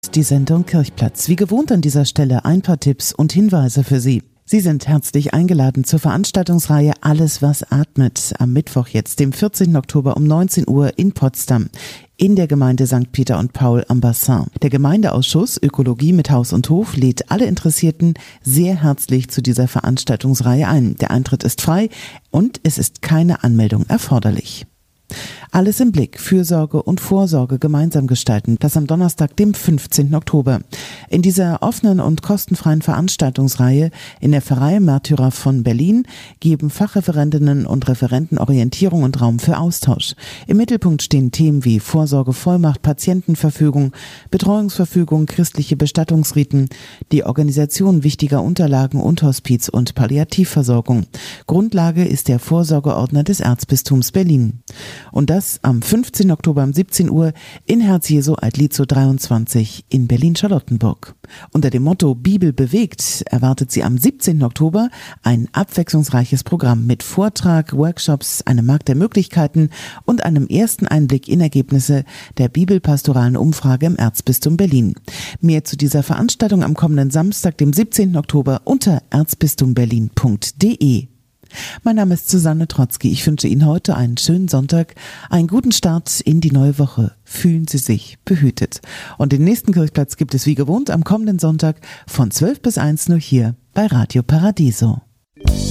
Die Sendung Kirchplatz. Wie gewohnt an dieser Stelle ein paar Tipps und Hinweise für Sie. Sie sind herzlich eingeladen zur Veranstaltungsreihe Alles, was atmet. Am Mittwoch jetzt, dem 14. Oktober um 19 Uhr in Potsdam. In der Gemeinde St. Peter und Paul am Bassin. Der Gemeindeausschuss Ökologie mit Haus und Hof lädt alle Interessierten sehr herzlich zu dieser Veranstaltungsreihe ein. Der Eintritt ist frei und es ist keine Anmeldung erforderlich. Alles im Blick, Fürsorge und Vorsorge gemeinsam gestalten, das am Donnerstag, dem 15. Oktober. In dieser offenen und kostenfreien Veranstaltungsreihe in der Pfarrei Märtyrer von Berlin geben Fachreferentinnen und Referenten Orientierung und Raum für Austausch. Im Mittelpunkt stehen Themen wie Vorsorgevollmacht, Patientenverfügung, Betreuungsverfügung, christliche Bestattungsriten, die Organisation wichtiger Unterlagen und Hospiz- und Palliativversorgung. Grundlage ist der Vorsorgeordner des Erzbistums Berlin. Und das am 15. Oktober um 17 Uhr in Herz-Jesu Alt-Lietzow 23 in Berlin-Charlottenburg. Unter dem Motto Bibel bewegt erwartet Sie am 17. Oktober ein abwechslungsreiches Programm mit Vortrag, Workshops, einem Markt der Möglichkeiten und einem ersten Einblick in Ergebnisse der bibelpastoralen Umfrage im Erzbistum Berlin. Mehr zu dieser Veranstaltung am kommenden Samstag, dem 17. Oktober unter erzbistumberlin.de. Mein Name ist Susanne Trotzki. Ich wünsche Ihnen heute einen schönen Sonntag, einen guten Start in die neue Woche. Fühlen Sie sich behütet. Und den nächsten Kirchplatz gibt es wie gewohnt am kommenden Sonntag von 12 bis 1 nur hier bei Radio Paradiso.